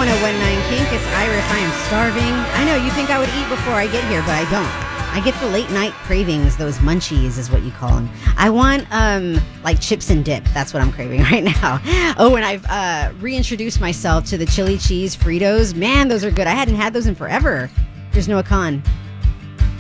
1019 Kink. It's Iris. I am starving. I know you think I would eat before I get here, but I don't. I get the late night cravings. Those munchies is what you call them. I want like chips and dip. That's what I'm craving right now. Oh, and I've reintroduced myself to the chili cheese Fritos. Man, those are good. I hadn't had those in forever. Here's Noah Khan.